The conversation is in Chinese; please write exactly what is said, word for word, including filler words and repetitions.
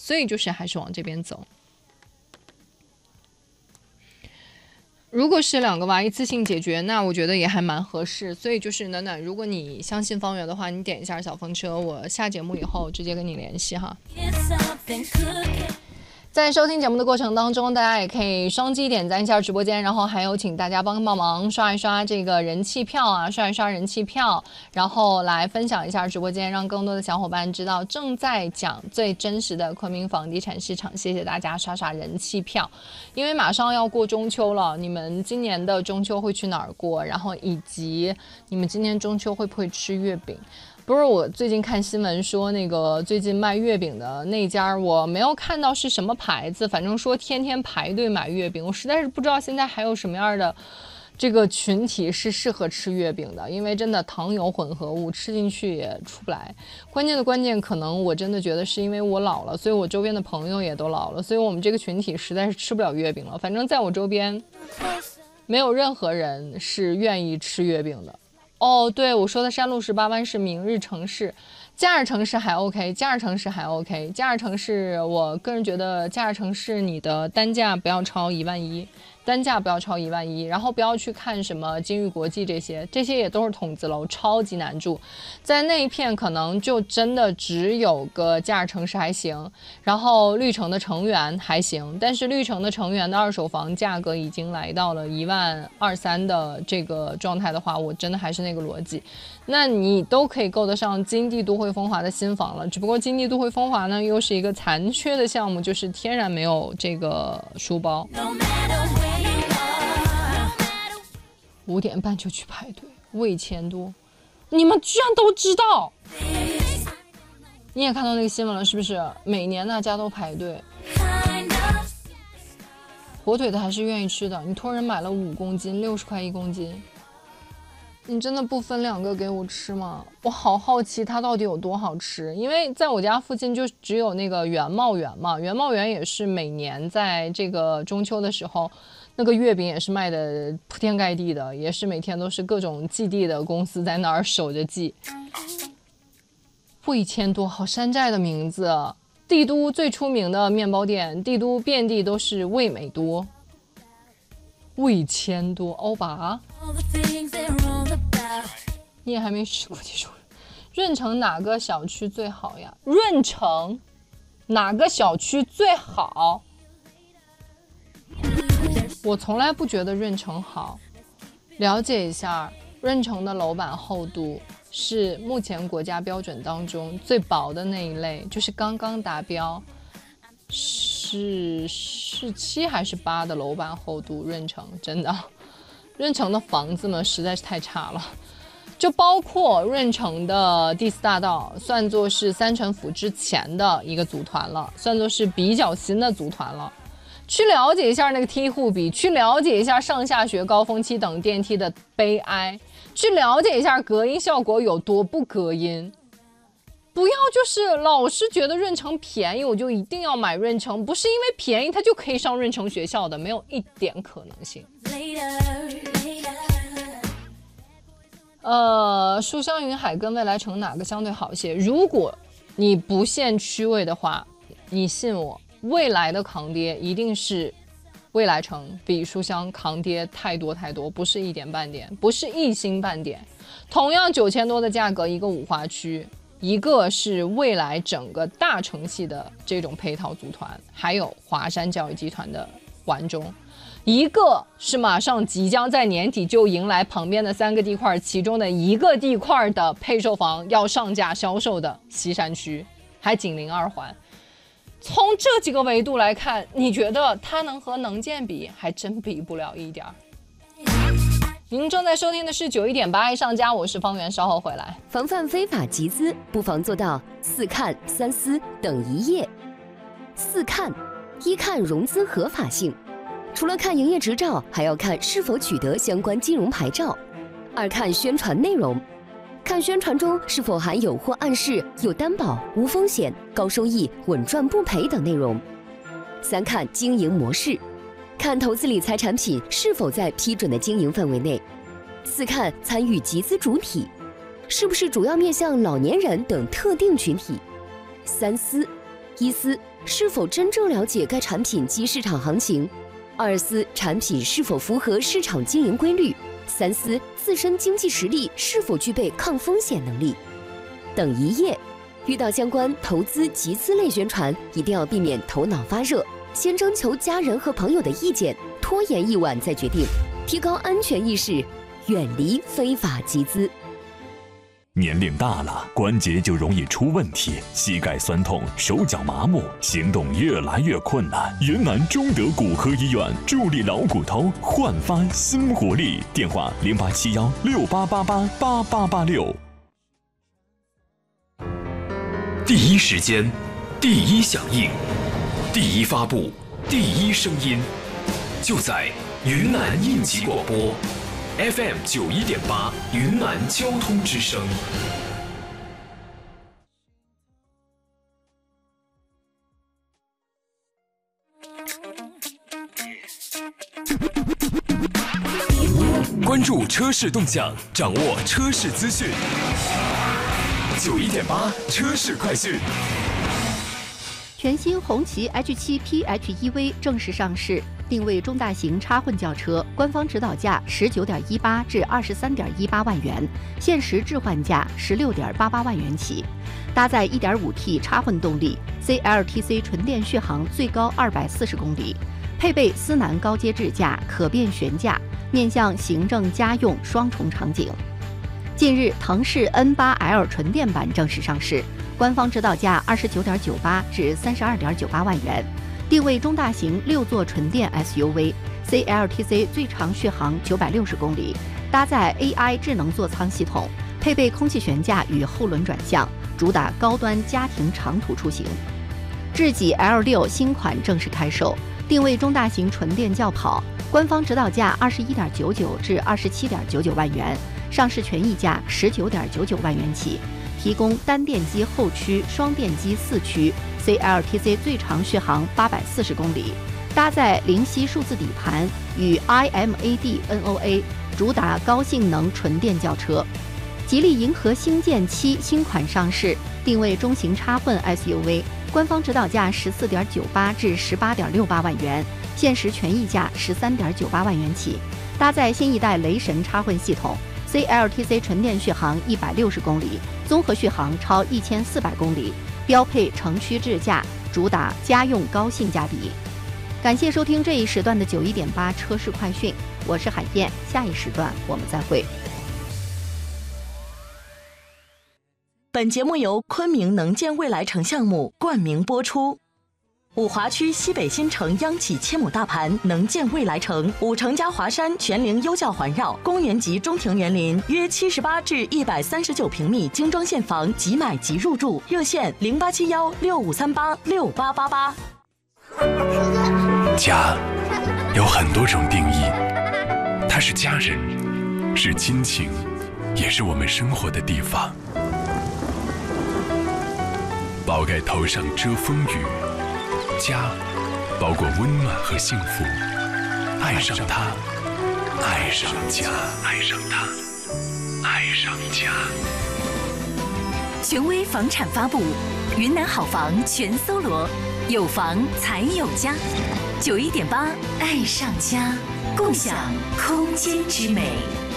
所以就是还是往这边走。如果是两个娃一次性解决，那我觉得也还蛮合适。所以就是暖暖，如果你相信方圆的话，你点一下小风车，我下节目以后直接跟你联系哈。在收听节目的过程当中，大家也可以双击点赞一下直播间，然后还有请大家帮帮忙刷一刷这个人气票啊，刷一刷人气票，然后来分享一下直播间，让更多的小伙伴知道正在讲最真实的昆明房地产市场。谢谢大家刷刷人气票，因为马上要过中秋了，你们今年的中秋会去哪儿过？然后以及你们今年中秋会不会吃月饼？不是，我最近看新闻说那个最近卖月饼的那家，我没有看到是什么牌子，反正说天天排队买月饼，我实在是不知道现在还有什么样的这个群体是适合吃月饼的，因为真的糖油混合物吃进去也出不来。关键的关键，可能我真的觉得是因为我老了，所以我周边的朋友也都老了，所以我们这个群体实在是吃不了月饼了。反正在我周边没有任何人是愿意吃月饼的。哦，对，我说的山路十八弯是明日城市，假日城市还 OK， 假日城市还 OK， 假日城市我个人觉得假日城市你的单价不要超一万一，单价不要超一万一，然后不要去看什么金域国际这些，这些也都是筒子楼，超级难住。在那一片可能就真的只有个假日城市还行，然后绿城的成员还行，但是绿城的成员的二手房价格已经来到了一万二三的这个状态的话，我真的还是那个逻辑，那你都可以够得上金地都会风华的新房了。只不过金地都会风华呢，又是一个残缺的项目，就是天然没有这个书包。五点半就去排队，未签多，你们居然都知道？你也看到那个新闻了是不是？每年大家都排队。火腿的还是愿意吃的，你托人买了五公斤，六十块一公斤，你真的不分两个给我吃吗？我好好奇它到底有多好吃，因为在我家附近就只有那个元茂园嘛，元茂园也是每年在这个中秋的时候，那个月饼也是卖的铺天盖地的，也是每天都是各种寄递的公司在那儿守着寄。味千多，好山寨的名字。帝都最出名的面包店，帝都遍地都是味美多。味千多，欧巴，你也还没吃过这种。润城哪个小区最好呀？润城哪个小区最好？我从来不觉得润城好。了解一下，润城的楼板厚度是目前国家标准当中最薄的那一类，就是刚刚达标，是是七还是八的楼板厚度。润城真的，润城的房子们实在是太差了。就包括润城的第四大道，算作是三城府之前的一个组团了，算作是比较新的组团了。去了解一下那个梯户比，去了解一下上下学、高峰期等电梯的悲哀，去了解一下隔音效果有多不隔音。不要就是老是觉得润城便宜，我就一定要买润城，不是因为便宜它就可以上润城学校的，没有一点可能性。呃，书香云海跟未来城哪个相对好些？如果你不限区位的话，你信我，未来的抗跌一定是未来城比书香抗跌太多太多，不是一点半点，不是一星半点。同样九千多的价格，一个五华区，一个是未来整个大城系的这种配套组团，还有华山教育集团的环中。一个是马上即将在年底就迎来旁边的三个地块其中的一个地块的配售房要上架销售的西山区，还紧邻二环。从这几个维度来看，你觉得它能和能建比？还真比不了一点儿。您正在收听的是九一点八爱上家，我是方圆，稍后回来。 防范非法集资，不妨做到四看三思等一页。四看：一看融资合法性，除了看营业执照，还要看是否取得相关金融牌照。二看宣传内容，看宣传中是否含有或暗示有担保、无风险、高收益、稳赚不赔等内容。三看经营模式，看投资理财产品是否在批准的经营范围内。四看参与集资主体，是不是主要面向老年人等特定群体。三思：一思是否真正了解该产品及市场行情；二思产品是否符合市场经营规律；三思自身经济实力是否具备抗风险能力。等一页，遇到相关投资集资类宣传，一定要避免头脑发热，先征求家人和朋友的意见，拖延一晚再决定，提高安全意识，远离非法集资。 年龄大了，关节就容易出问题，膝盖酸痛，手脚麻木，行动越来越困难。云南中德骨科医院助力老骨头，焕发新活力。电话零八七幺六八八八八八八六。 第一时间，第一响应，第一发布，第一声音，就在云南应急广播。F M 九一点八，云南交通之声。关注车市动向，掌握车市资讯。九一点八车市快讯。 全新红旗 H 七 P H E V 正式上市。定位中大型插混轿车，官方指导价十九点一八至二十三点一八万元，限时置换价十六点八八万元起。搭载 一点五 T 插混动力 ，C L T C 纯电续航最高二百四十公里，配备思南高阶智驾、可变悬架，面向行政家用双重场景。近日，腾势 N 八 L 纯电版正式上市，官方指导价二十九点九八至三十二点九八万元。定位中大型六座纯电 S U V，C L T C 最长续航九百六十公里，搭载 A I 智能座舱系统，配备空气悬架与后轮转向，主打高端家庭长途出行。智己 L 六 新款正式开售，定位中大型纯电轿跑，官方指导价二十一点九九至二十七点九九万元，上市权益价十九点九九万元起，提供单电机后驱、双电机四驱。C L T C 最长续航八百四十公里，搭载灵犀数字底盘与 I M A D N O A， 主打高性能纯电轿车。吉利银河星舰七新款上市，定位中型插混 S U V， 官方指导价十四点九八至十八点六八万元，限时权益价十三点九八万元起，搭载新一代雷神插混系统。C L T C 纯电续航一百六十公里，综合续航超一千四百公里，标配城区智驾，主打家用高性价比。感谢收听这一时段的九一点八车市快讯，我是海燕，下一时段我们再会。 本节目由昆明能建未来城项目冠名播出。五华区西北新城央企千亩大盘能建未来城，五城加华山全龄优教环绕，公园级中庭园林，约七十八至一百三十九平米精装现房，即买即入住，热线零八七幺六五三八六八八八。 家有很多种定义，它是家人，是亲情，也是我们生活的地方。宝盖头上遮风雨。家包括温暖和幸福，爱上它，爱上家，爱上它，爱上家。 权威房产发布，云南好房全搜罗，有房才有家。九一点八，爱上家，共享空间之美。